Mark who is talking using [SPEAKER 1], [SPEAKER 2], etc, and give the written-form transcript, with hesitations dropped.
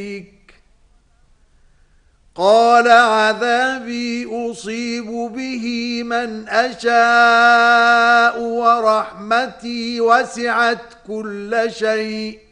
[SPEAKER 1] قال عذابي أصيب به من أشاء ورحمتي وسعت كل شيء